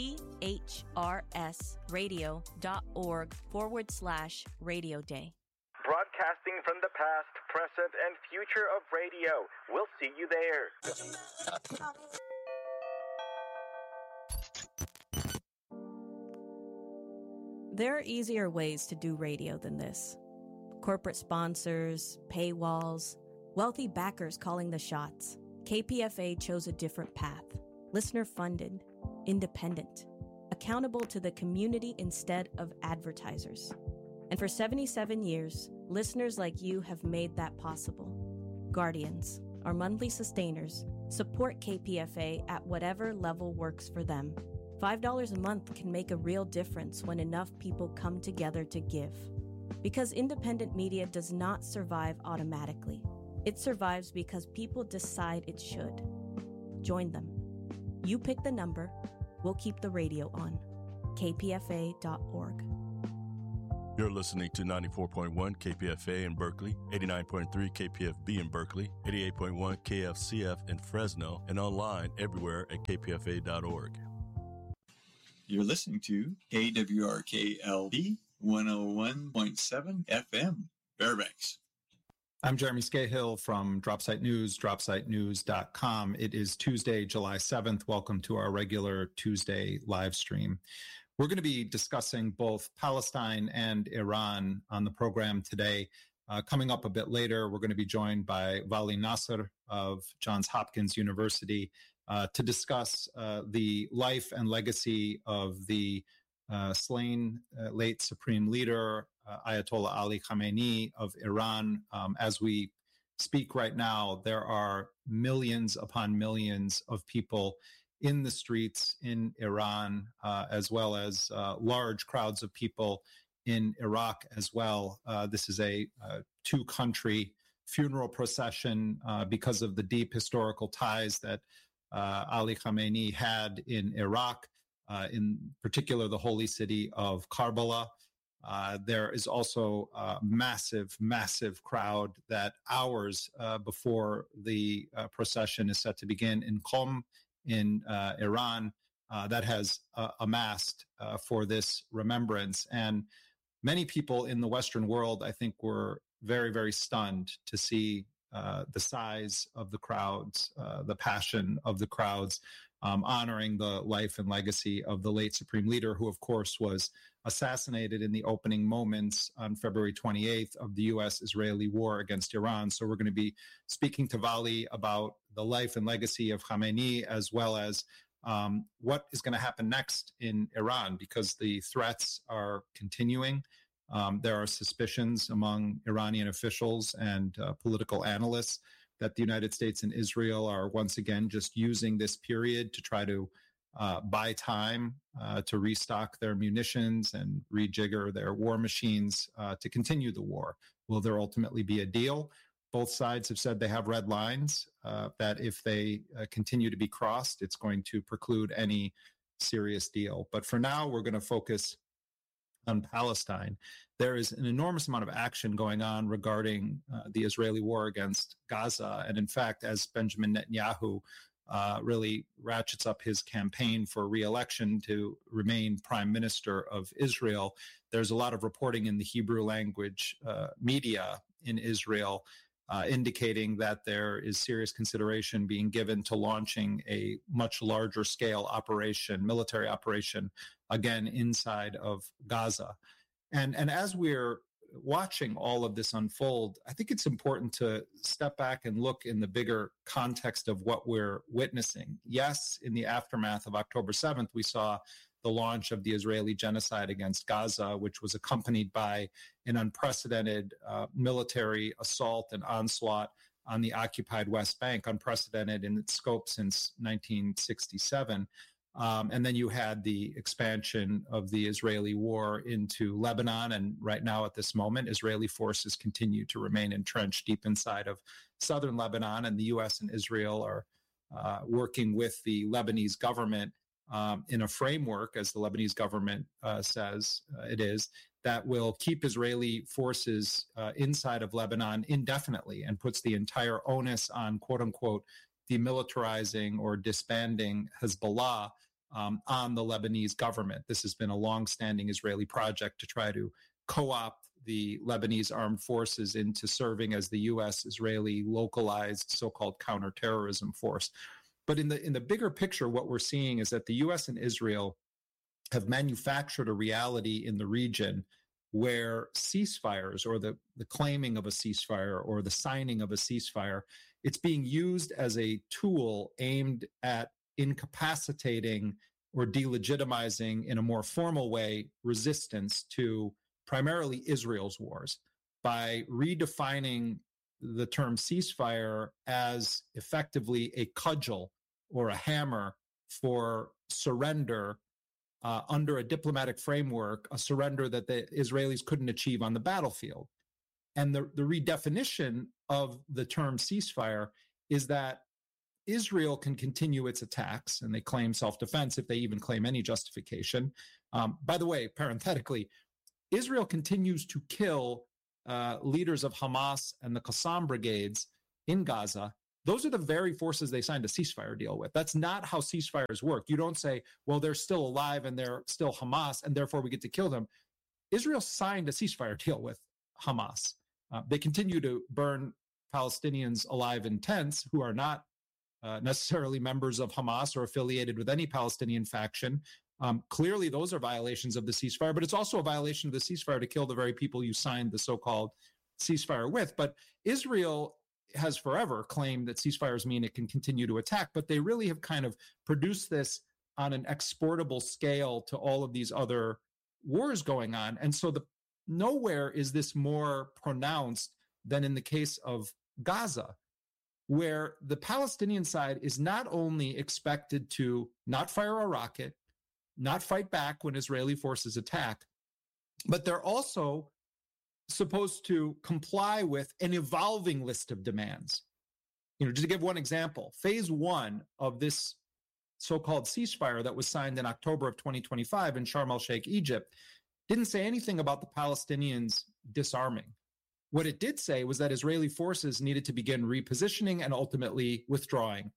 Speaker 4: chrsradio.org forward slash Radio Day.
Speaker 3: Broadcasting from the past, present, and future of radio. We'll see you there.
Speaker 4: There are easier ways to do radio than this. Corporate sponsors, paywalls, wealthy backers calling the shots. K P F A chose a different path. Listener-funded, independent. accountable to the community instead of advertisers. And for seventy-seven years, listeners like you have made that possible. Guardians, our monthly sustainers, support K P F A at whatever level works for them. five dollars a month can make a real difference when enough people come together to give. Because independent media does not survive automatically. It survives because people decide it should. Join them. You pick the number, we'll keep the radio on. K P F A dot org.
Speaker 5: You're listening to ninety-four point one K P F A in Berkeley, eighty-nine point three K P F B in Berkeley, eighty-eight point one K F C F in Fresno, and online everywhere at K P F A dot org.
Speaker 6: You're listening to K W R K L B one oh one point seven F M, Fairbanks.
Speaker 7: I'm Jeremy Scahill from Dropsite News, dropsite news dot com. It is Tuesday, July seventh. Welcome to our regular Tuesday live stream. We're going to be discussing both Palestine and Iran on the program today. Uh, coming up a bit later, we're going to be joined by Vali Nasr of Johns Hopkins University uh, to discuss uh, the life and legacy of the uh, slain uh, late Supreme Leader, uh, Ayatollah Ali Khamenei of Iran. Um, as we speak right now, there are millions upon millions of people in the streets in Iran, uh, as well as uh, large crowds of people in Iraq as well. Uh, this is a uh, two-country funeral procession uh, because of the deep historical ties that uh, Ali Khamenei had in Iraq, uh, in particular the holy city of Karbala. Uh, there is also a massive, massive crowd that hours uh, before the uh, procession is set to begin in Qom, in uh, Iran, uh, that has uh, amassed uh, for this remembrance. And many people in the Western world, I think, were very, very stunned to see uh, the size of the crowds, uh, the passion of the crowds, um, honoring the life and legacy of the late Supreme Leader, who, of course, was assassinated in the opening moments on February twenty-eighth of the U S-Israeli war against Iran. So we're going to be speaking to Vali about the life and legacy of Khamenei, as well as um, what is going to happen next in Iran, because the threats are continuing. Um, there are suspicions among Iranian officials and uh, political analysts that the United States and Israel are once again just using this period to try to uh, buy time uh, to restock their munitions and rejigger their war machines uh, to continue the war. Will there ultimately be a deal? Both sides have said they have red lines, uh, that if they uh, continue to be crossed, it's going to preclude any serious deal. But for now, we're going to focus on Palestine. There is an enormous amount of action going on regarding uh, the Israeli war against Gaza. And in fact, as Benjamin Netanyahu uh, really ratchets up his campaign for re-election to remain prime minister of Israel, there's a lot of reporting in the Hebrew language uh, media in Israel uh, indicating that there is serious consideration being given to launching a much larger scale operation, military operation, again, inside of Gaza. And, and as we're watching all of this unfold, I think it's important to step back and look in the bigger context of what we're witnessing. Yes, in the aftermath of October seventh, we saw the launch of the Israeli genocide against Gaza, which was accompanied by an unprecedented uh, military assault and onslaught on the occupied West Bank, unprecedented in its scope since nineteen sixty-seven. Um, and then you had the expansion of the Israeli war into Lebanon. And right now at this moment, Israeli forces continue to remain entrenched deep inside of southern Lebanon. And the U S and Israel are uh, working with the Lebanese government um, in a framework, as the Lebanese government uh, says uh, it is, that will keep Israeli forces uh, inside of Lebanon indefinitely and puts the entire onus on, quote unquote, demilitarizing or disbanding Hezbollah um, on the Lebanese government. This has been a long-standing Israeli project to try to co-opt the Lebanese armed forces into serving as the U S-Israeli localized so-called counterterrorism force. But in the in the bigger picture, what we're seeing is that the U S and Israel have manufactured a reality in the region where ceasefires, or the, the claiming of a ceasefire or the signing of a ceasefire, it's being used as a tool aimed at incapacitating or delegitimizing in a more formal way resistance to primarily Israel's wars by redefining the term ceasefire as effectively a cudgel or a hammer for surrender uh, under a diplomatic framework, a surrender that the Israelis couldn't achieve on the battlefield. And the, the redefinition of the term ceasefire is that Israel can continue its attacks, and they claim self-defense if they even claim any justification. Um, by the way, parenthetically, Israel continues to kill uh, leaders of Hamas and the Qassam brigades in Gaza. Those are the very forces they signed a ceasefire deal with. That's not how ceasefires work. You don't say, well, they're still alive and they're still Hamas, and therefore we get to kill them. Israel signed a ceasefire deal with Hamas. Uh, they continue to burn Palestinians alive in tents who are not uh, necessarily members of Hamas or affiliated with any Palestinian faction. Um, clearly, those are violations of the ceasefire, but it's also a violation of the ceasefire to kill the very people you signed the so-called ceasefire with. But Israel has forever claimed that ceasefires mean it can continue to attack, but they really have kind of produced this on an exportable scale to all of these other wars going on. And so the nowhere is this more pronounced than in the case of Gaza, where the Palestinian side is not only expected to not fire a rocket, not fight back when Israeli forces attack, but they're also supposed to comply with an evolving list of demands. You know, just to give one example, phase one of this so-called ceasefire that was signed in October of twenty twenty-five in Sharm el-Sheikh, Egypt, didn't say anything about the Palestinians disarming. What it did say was that Israeli forces needed to begin repositioning and ultimately withdrawing.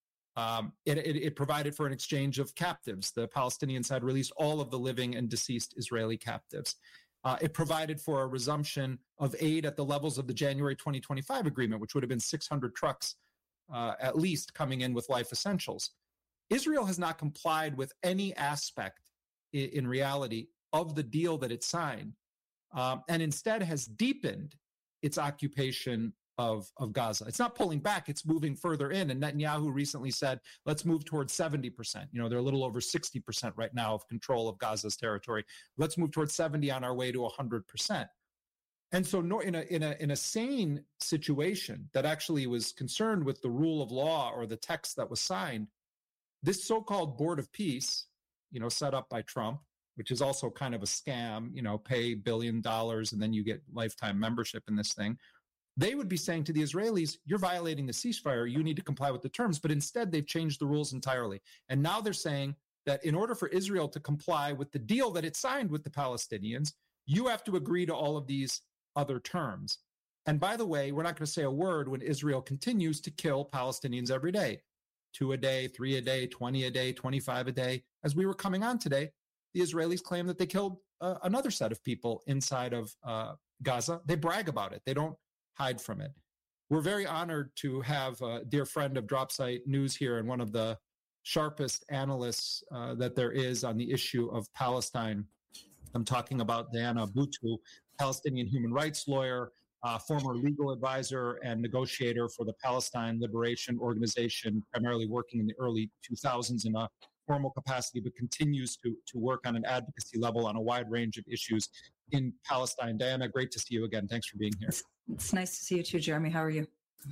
Speaker 7: Um, it, it, it provided for an exchange of captives. The Palestinians had released all of the living and deceased Israeli captives. Uh, it provided for a resumption of aid at the levels of the January twenty twenty-five agreement, which would have been six hundred trucks uh, at least coming in with life essentials. Israel has not complied with any aspect in, in reality of the deal that it signed, um, and instead has deepened its occupation of, of Gaza. It's not pulling back, it's moving further in. And Netanyahu recently said, let's move towards seventy percent. You know, they're a little over sixty percent right now of control of Gaza's territory. Let's move towards seventy on our way to one hundred percent. And so no, in, a, in, a, in a sane situation that actually was concerned with the rule of law or the text that was signed, this so-called Board of Peace, you know, set up by Trump, which is also kind of a scam, you know, pay billion dollars and then you get lifetime membership in this thing. They would be saying to the Israelis, you're violating the ceasefire, you need to comply with the terms. But instead, they've changed the rules entirely. And now they're saying that in order for Israel to comply with the deal that it signed with the Palestinians, you have to agree to all of these other terms. And by the way, we're not going to say a word when Israel continues to kill Palestinians every day. Two a day, three a day, twenty a day, twenty-five a day. As we were coming on today, the Israelis claim that they killed uh, another set of people inside of uh, Gaza. They brag about it. They don't hide from it. We're very honored to have a dear friend of DropSite News here and one of the sharpest analysts uh, that there is on the issue of Palestine. I'm talking about Diana Boutou, Palestinian human rights lawyer, uh, former legal advisor and negotiator for the Palestine Liberation Organization, primarily working in the early two thousands in a formal capacity, but continues to, to work on an advocacy level on a wide range of issues in Palestine. Diana, great to see you again. Thanks for being here.
Speaker 8: It's nice to see you too, Jeremy. How are you?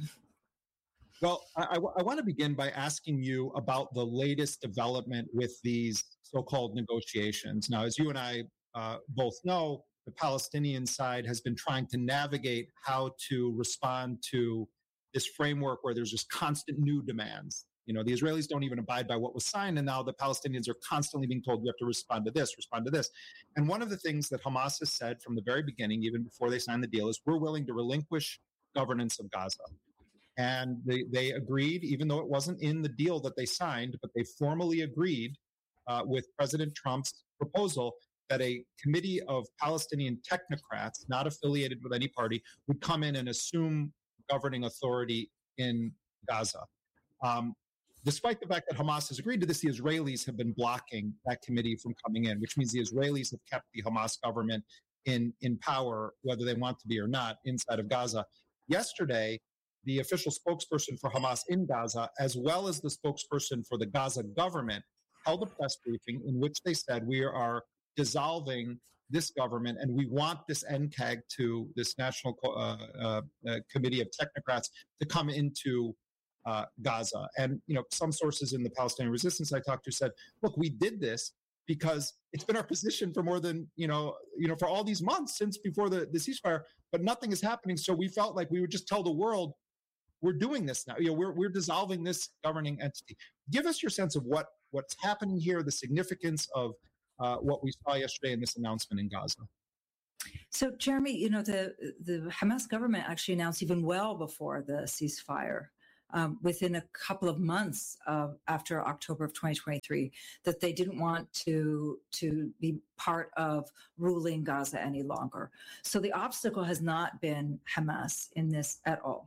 Speaker 7: Well, I, I want to begin by asking you about the latest development with these so-called negotiations. Now, as you and I uh, both know, the Palestinian side has been trying to navigate how to respond to this framework where there's just constant new demands. You know, the Israelis don't even abide by what was signed, and now the Palestinians are constantly being told, you have to respond to this, respond to this. And one of the things that Hamas has said from the very beginning, even before they signed the deal, is we're willing to relinquish governance of Gaza. And they, they agreed, even though it wasn't in the deal that they signed, but they formally agreed uh, with President Trump's proposal that a committee of Palestinian technocrats, not affiliated with any party, would come in and assume governing authority in Gaza. Um, Despite the fact that Hamas has agreed to this, the Israelis have been blocking that committee from coming in, which means the Israelis have kept the Hamas government in, in power, whether they want to be or not, inside of Gaza. Yesterday, the official spokesperson for Hamas in Gaza, as well as the spokesperson for the Gaza government, held a press briefing in which they said we are dissolving this government and we want this N C A G to, this National uh, uh, uh, Committee of Technocrats, to come into uh, Gaza. And, you know, some sources in the Palestinian resistance I talked to said, look, we did this because it's been our position for more than, you know, you know, for all these months since before the, the ceasefire, but nothing is happening. So we felt like we would just tell the world, we're doing this now. You know, we're we're dissolving this governing entity. Give us your sense of what what's happening here, the significance of uh, what we saw yesterday in this announcement in Gaza.
Speaker 8: So, Jeremy, you know, the the Hamas government actually announced even well before the ceasefire, um, within a couple of months of, after October of twenty twenty-three, that they didn't want to to be part of ruling Gaza any longer. So the obstacle has not been Hamas in this at all.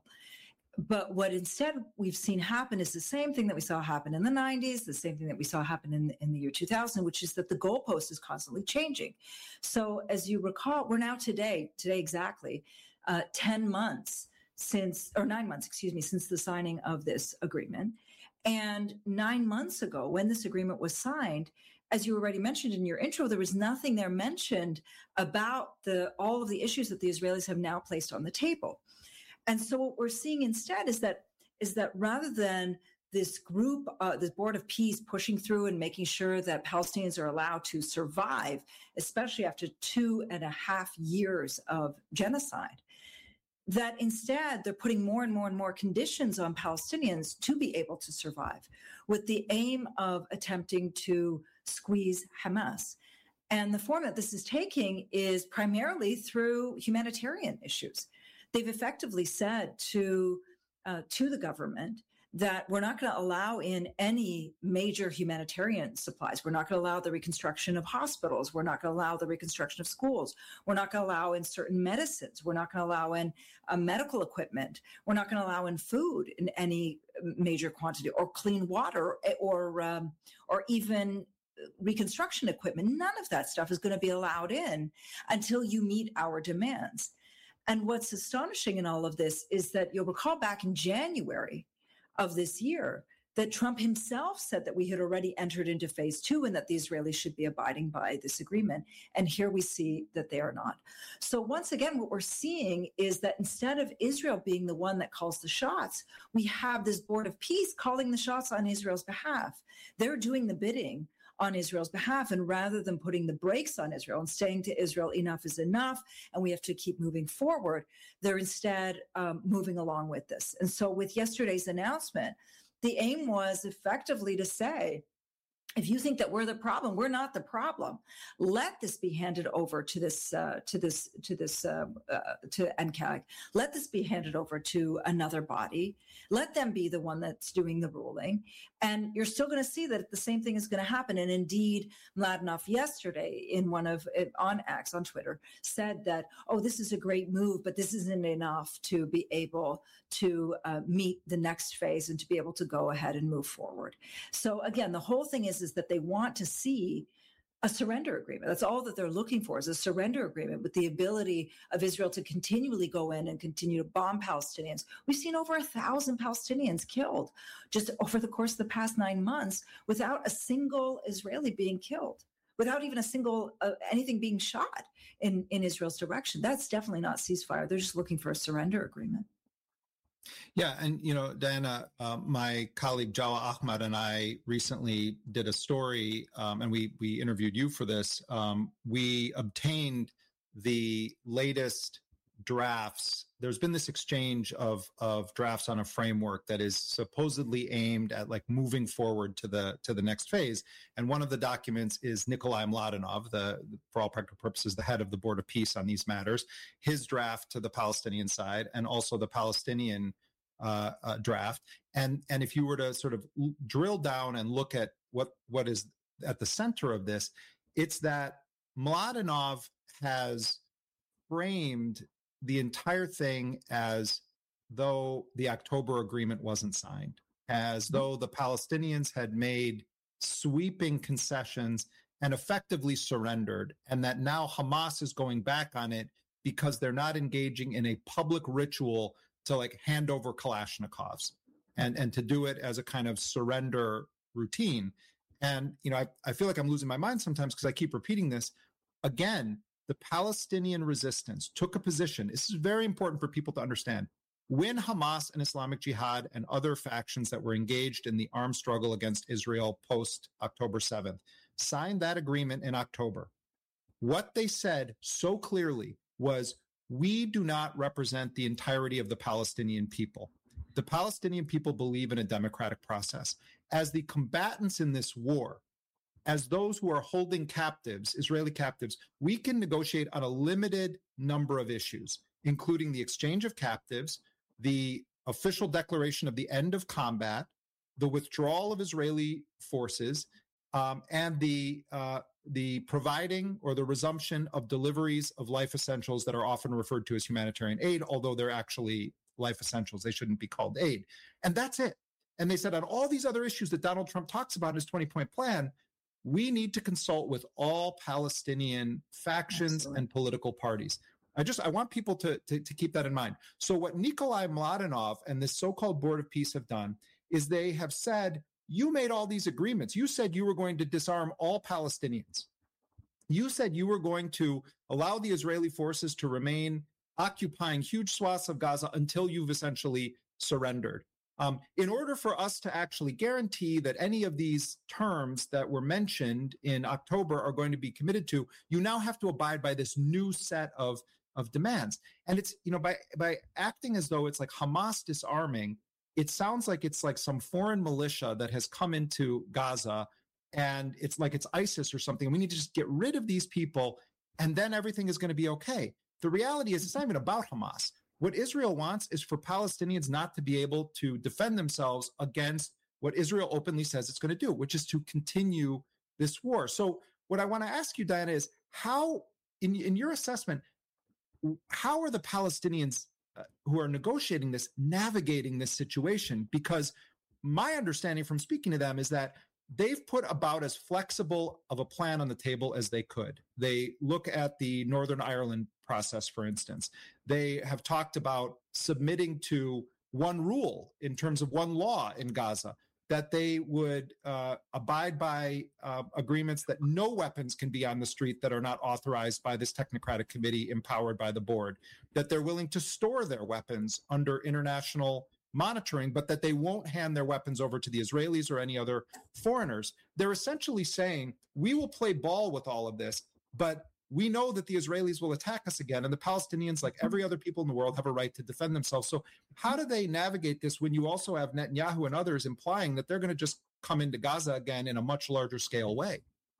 Speaker 8: But what instead we've seen happen is the same thing that we saw happen in the nineties, the same thing that we saw happen in, in the year two thousand, which is that the goalpost is constantly changing. So as you recall, we're now today, today exactly, uh, ten months since, or nine months, excuse me, since the signing of this agreement. And nine months ago, when this agreement was signed, as you already mentioned in your intro, there was nothing there mentioned about the all of the issues that the Israelis have now placed on the table. And so what we're seeing instead is that is that rather than this group, uh, this Board of Peace pushing through and making sure that Palestinians are allowed to survive, especially after two and a half years of genocide, that instead they're putting more and more and more conditions on Palestinians to be able to survive, with the aim of attempting to squeeze Hamas. And the form that this is taking is primarily through humanitarian issues. They've effectively said to uh, to the government that we're not going to allow in any major humanitarian supplies. We're not going to allow the reconstruction of hospitals. We're not going to allow the reconstruction of schools. We're not going to allow in certain medicines. We're not going to allow in uh, medical equipment. We're not going to allow in food in any major quantity, or clean water, or um, or even reconstruction equipment. None of that stuff is going to be allowed in until you meet our demands. And what's astonishing in all of this is that you'll recall back in January of this year that Trump himself said that we had already entered into phase two and that the Israelis should be abiding by this agreement. And here we see that they are not. So once again, what we're seeing is that instead of Israel being the one that calls the shots, we have this Board of Peace calling the shots on Israel's behalf. They're doing the bidding on Israel's behalf. And rather than putting the brakes on Israel and saying to Israel, enough is enough, and we have to keep moving forward, they're instead um, moving along with this. And so with yesterday's announcement, the aim was effectively to say, if you think that we're the problem, we're not the problem. Let this be handed over to this, uh, to this, to this, uh, uh, to N C A G. Let this be handed over to another body. Let them be the one that's doing the ruling. And you're still going to see that the same thing is going to happen. And indeed, Mladenov yesterday in one of on X on Twitter said that, oh, this is a great move, but this isn't enough to be able to uh, meet the next phase and to be able to go ahead and move forward. So again, the whole thing is, is that they want to see a surrender agreement. That's all that they're looking for, is a surrender agreement with the ability of Israel to continually go in and continue to bomb Palestinians. We've seen over a thousand Palestinians killed just over the course of the past nine months without a single Israeli being killed, without even a single uh, anything being shot in, in Israel's direction. That's definitely not ceasefire. They're just looking for a surrender agreement.
Speaker 7: Yeah, and you know, Diana, uh, my colleague Jawa Ahmad and I recently did a story, um, and we we interviewed you for this. Um, we obtained the latest drafts. There's been this exchange of of drafts on a framework that is supposedly aimed at like moving forward to the to the next phase. And one of the documents is Nikolai Mladenov, the for all practical purposes the head of the Board of Peace on these matters, his draft to the Palestinian side, and also the Palestinian uh, uh, draft. And and if you were to sort of drill down and look at what what is at the center of this, it's that Mladenov has framed the entire thing as though the October agreement wasn't signed, as though the Palestinians had made sweeping concessions and effectively surrendered, and that now Hamas is going back on it because they're not engaging in a public ritual to like hand over Kalashnikovs and, and to do it as a kind of surrender routine. And, you know, I, I feel like I'm losing my mind sometimes because I keep repeating this. Again, the Palestinian resistance took a position. This is very important for people to understand. When Hamas and Islamic Jihad and other factions that were engaged in the armed struggle against Israel post October seventh signed that agreement in October, what they said so clearly was, we do not represent the entirety of the Palestinian people. The Palestinian people believe in a democratic process. As the combatants in this war, as those who are holding captives, Israeli captives, we can negotiate on a limited number of issues, including the exchange of captives, the official declaration of the end of combat, the withdrawal of Israeli forces, um, and the uh, the providing or the resumption of deliveries of life essentials that are often referred to as humanitarian aid, although they're actually life essentials. They shouldn't be called aid. And that's it. And they said on all these other issues that Donald Trump talks about in his twenty-point plan, we need to consult with all Palestinian factions Absolutely. And political parties. I just, I want people to, to, to keep that in mind. So what Nikolai Mladenov and this so-called Board of Peace have done is they have said, you made all these agreements. You said you were going to disarm all Palestinians. You said you were going to allow the Israeli forces to remain occupying huge swaths of Gaza until you've essentially surrendered. Um, in order for us to actually guarantee that any of these terms that were mentioned in October are going to be committed to, you now have to abide by this new set of, of demands. And it's, you know, by, by acting as though it's like Hamas disarming, it sounds like it's like some foreign militia that has come into Gaza and it's like it's ISIS or something. We need to just get rid of these people and then everything is going to be okay. The reality is it's not even about Hamas. What Israel wants is for Palestinians not to be able to defend themselves against what Israel openly says it's going to do, which is to continue this war. So what I want to ask you, Diana, is how, in, in your assessment, how are the Palestinians uh, who are negotiating this navigating this situation? Because my understanding from speaking to them is that they've put about as flexible of a plan on the table as they could. They look at the Northern Ireland process, for instance. They have talked about submitting to one rule in terms of one law in Gaza, that they would uh, abide by uh, agreements that no weapons can be on the street that are not authorized by this technocratic committee empowered by the board, that they're willing to store their weapons under international monitoring, but that they won't hand their weapons over to the Israelis or any other foreigners. They're essentially saying, we will play ball with all of this, but we know that the Israelis will attack us again. And the Palestinians, like every other people in the world, have a right to defend themselves. So how do they navigate this when you also have Netanyahu and others implying that they're going to just come into Gaza again in a much larger scale way?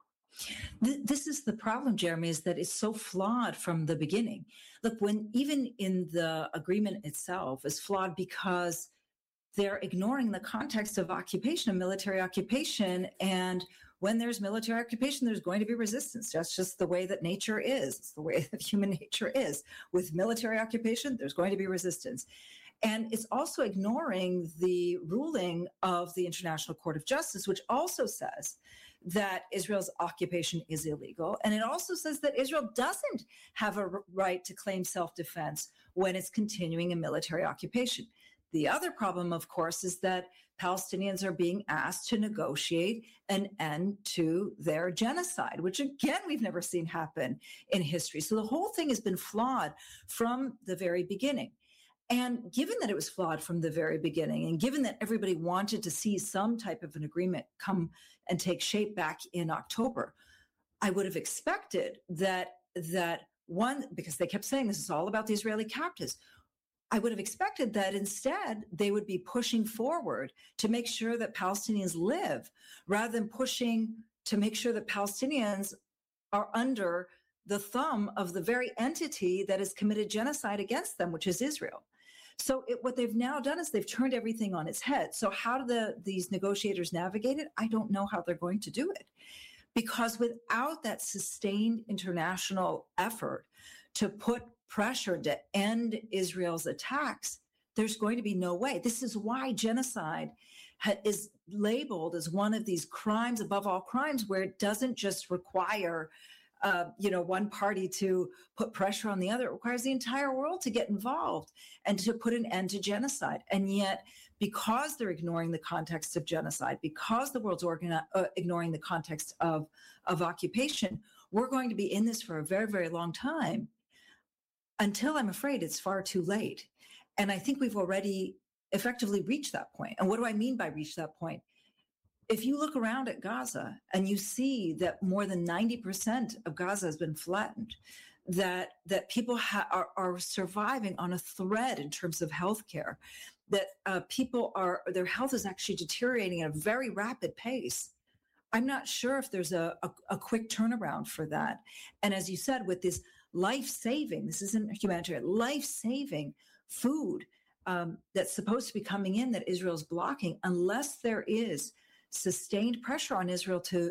Speaker 8: This is the problem, Jeremy, is that it's so flawed from the beginning. Look, when even in the agreement itself is flawed because they're ignoring the context of occupation, of military occupation. And when there's military occupation, there's going to be resistance. That's just the way that nature is. It's the way that human nature is. With military occupation, there's going to be resistance. And it's also ignoring the ruling of the International Court of Justice, which also says that Israel's occupation is illegal. And it also says that Israel doesn't have a right to claim self-defense when it's continuing a military occupation. The other problem, of course, is that Palestinians are being asked to negotiate an end to their genocide, which, again, we've never seen happen in history. So the whole thing has been flawed from the very beginning. And given that it was flawed from the very beginning, and given that everybody wanted to see some type of an agreement come and take shape back in October, I would have expected that, that one, because they kept saying this is all about the Israeli captives, I would have expected that instead they would be pushing forward to make sure that Palestinians live, rather than pushing to make sure that Palestinians are under the thumb of the very entity that has committed genocide against them, which is Israel. So it, what they've now done is they've turned everything on its head. So how do the, these negotiators navigate it? I don't know how they're going to do it. Because without that sustained international effort to put pressure to end Israel's attacks, there's going to be no way. This is why genocide ha- is labeled as one of these crimes above all crimes, where it doesn't just require uh, you know, one party to put pressure on the other. It requires the entire world to get involved and to put an end to genocide. And yet, because they're ignoring the context of genocide, because the world's organi- uh, ignoring the context of, of occupation, we're going to be in this for a very, very long time until, I'm afraid, it's far too late. And I think we've already effectively reached that point. And what do I mean by reach that point? If you look around at Gaza and you see that more than ninety percent of Gaza has been flattened, that that people ha- are, are surviving on a thread in terms of healthcare, that uh, people are, their health is actually deteriorating at a very rapid pace, I'm not sure if there's a, a, a quick turnaround for that. And as you said, with this life-saving, this isn't humanitarian, life-saving food um, that's supposed to be coming in that Israel's blocking, unless there is sustained pressure on Israel to